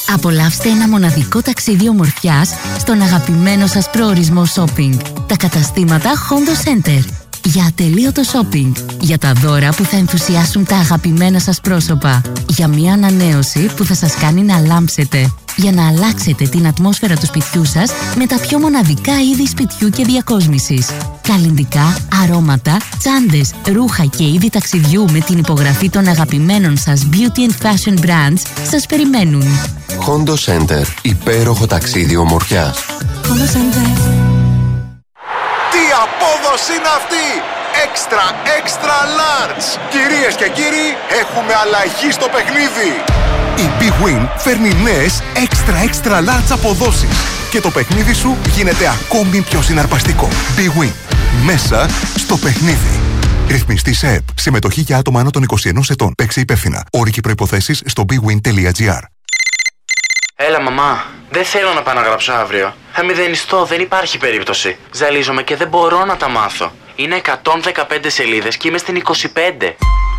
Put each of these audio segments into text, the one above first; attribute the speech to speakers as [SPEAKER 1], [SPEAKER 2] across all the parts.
[SPEAKER 1] Απολαύστε ένα μοναδικό ταξίδι ομορφιάς στον αγαπημένο σας προορισμό shopping. Τα καταστήματα Hondo Center. Για ατελείωτο shopping. Για τα δώρα που θα ενθουσιάσουν τα αγαπημένα σας πρόσωπα. Για μια ανανέωση που θα σας κάνει να λάμψετε. Για να αλλάξετε την ατμόσφαιρα του σπιτιού σας με τα πιο μοναδικά είδη σπιτιού και διακόσμησης. Καλλυντικά, αρώματα, τσάντες, ρούχα και είδη ταξιδιού με την υπογραφή των αγαπημένων σας beauty and fashion brands σας περιμένουν.
[SPEAKER 2] Hondo Center. Υπέροχο ταξίδι ομορφιάς.
[SPEAKER 1] Hondo Center.
[SPEAKER 3] Τι απόδοση είναι αυτή! Extra large! Κυρίες και κύριοι, έχουμε αλλαγή στο παιχνίδι! Η Big Win φέρνει νέες extra large αποδόσεις και το παιχνίδι σου γίνεται ακόμη πιο συναρπαστικό. Big Win. Μέσα στο παιχνίδι. Ρυθμιστή σε ΕΠ. Συμμετοχή για άτομα άνω των 21 ετών. Παίξε υπεύθυνα. Όροι και προϋποθέσεις στο bigwin.gr.
[SPEAKER 4] Έλα μαμά, δεν θέλω να πάω να γράψω αύριο. Θα μηδενιστώ, δεν υπάρχει περίπτωση. Ζαλίζομαι και δεν μπορώ να τα μάθω. Είναι 115 σελίδες και είμαι στην 25.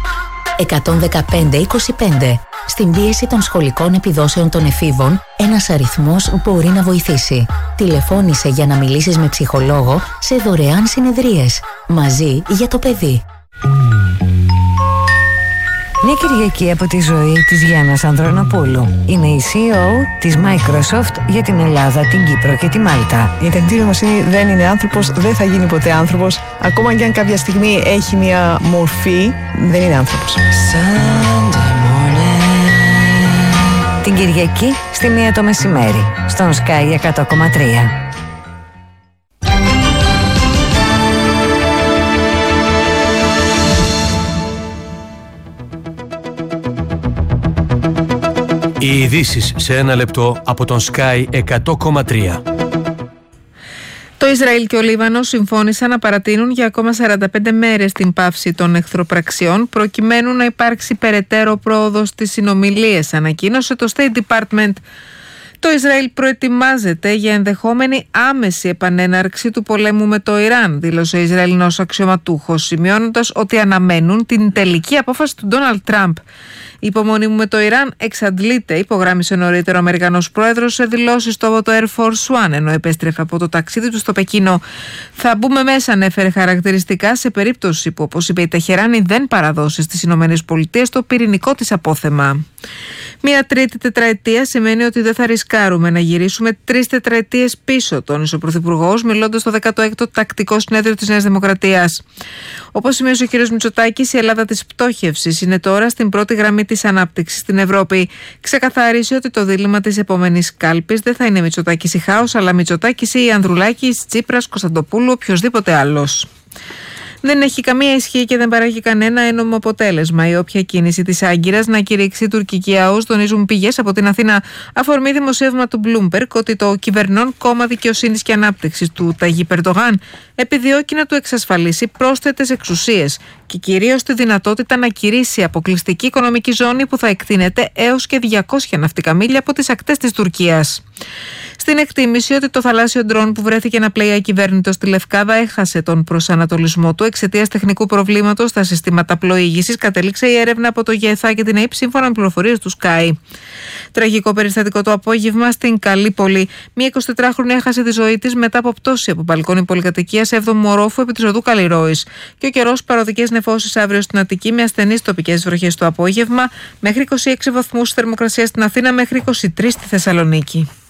[SPEAKER 1] 115-25. Στην πίεση των σχολικών επιδόσεων των εφήβων, ένας αριθμός μπορεί να βοηθήσει. Τηλεφώνησε για να μιλήσεις με ψυχολόγο σε δωρεάν συνεδρίες. Μαζί για το παιδί.
[SPEAKER 5] Μια Κυριακή από τη ζωή της Γιάννας Ανδρωνοπούλου. Είναι η CEO της Microsoft για την Ελλάδα, την Κύπρο και τη Μάλτα.
[SPEAKER 6] Η τεχνητή νοημοσύνη δεν είναι άνθρωπος, δεν θα γίνει ποτέ άνθρωπος. Ακόμα και αν κάποια στιγμή έχει μια μορφή, δεν είναι άνθρωπος.
[SPEAKER 5] Την Κυριακή στη 1 το μεσημέρι, στον Sky 100,3.
[SPEAKER 7] Οι ειδήσεις σε ένα λεπτό από τον Sky 100,3.
[SPEAKER 8] Το Ισραήλ και ο Λίβανος συμφώνησαν να παρατείνουν για ακόμα 45 μέρες την πάυση των εχθροπραξιών προκειμένου να υπάρξει περαιτέρω πρόοδος στις συνομιλίες, ανακοίνωσε το State Department. Το Ισραήλ προετοιμάζεται για ενδεχόμενη άμεση επανέναρξη του πολέμου με το Ιράν, δήλωσε ο Ισραηλινός αξιωματούχος, σημειώνοντας ότι αναμένουν την τελική απόφαση του Ντόναλντ Τραμπ. Η υπομονή μου με το Ιράν εξαντλείται, υπογράμμισε νωρίτερα ο Αμερικανός πρόεδρος σε δηλώσεις στο από το Air Force One, ενώ επέστρεφε από το ταξίδι του στο Πεκίνο. Θα μπούμε μέσα, ανέφερε χαρακτηριστικά, σε περίπτωση που, όπως είπε η Τεχεράνη, δεν παραδώσει στις ΗΠΑ το πυρηνικό της απόθεμα. Μια τρίτη τετραετία σημαίνει ότι δεν θα ρισκάρουμε να γυρίσουμε 3 τετραετίες πίσω, τόνισε ο Πρωθυπουργός, μιλώντας στο 16ο Τακτικό Συνέδριο της Νέας Δημοκρατίας. Όπως σημείωσε ο κ. Μητσοτάκης, η Ελλάδα της πτώχευσης είναι τώρα στην πρώτη γραμμή της ανάπτυξης στην Ευρώπη. Ξεκαθάρισε ότι το δίλημμα της επόμενης κάλπης δεν θα είναι Μητσοτάκης ή χάος, αλλά Μητσοτάκης ή Ανδρουλάκης, Τσίπρας, Κωνσταντοπούλου, οποιοδήποτε άλλος. Δεν έχει καμία ισχύ και δεν παράγει κανένα ένομο αποτέλεσμα η όποια κίνηση της Άγκυρας να κηρύξει τουρκική ΑΟΣ, τονίζουν πηγές από την Αθήνα, αφορμή δημοσίευμα του Bloomberg ότι το κυβερνών κόμμα Δικαιοσύνης και Ανάπτυξης του Ταγίπ Ερντογάν επιδιώκει να του εξασφαλίσει πρόσθετες εξουσίες και κυρίως τη δυνατότητα να κηρύσει αποκλειστική οικονομική ζώνη που θα εκτείνεται έως και 200 ναυτικά μίλια από τις ακτές της Τουρκίας. Στην εκτίμηση ότι το θαλάσσιο ντρόν που βρέθηκε να πλέει ακυβέρνητο στη Λευκάδα έχασε τον προσανατολισμό του εξαιτίας τεχνικού προβλήματος στα συστήματα πλοήγησης, κατέληξε η έρευνα από το ΓΕΘΑ και την ΑΕΠ σύμφωνα με πληροφορίες του Sky. Τραγικό περιστατικό το απόγευμα στην Καλύπολη. Μία 24χρονη έχασε τη ζωή της μετά από πτώση από μπαλκόνι πολυκατοικίας 7ου ορόφου επί της οδού Καλλιρόης. Και ο καιρός, παροδικές νεφώσεις αύριο στην Αττική με ασθενείς τοπικές βροχές το απόγευμα, μέχρι 26 βαθμούς θερμοκρασία στην Αθήνα, μέχρι 23 στη Θεσσαλονίκη.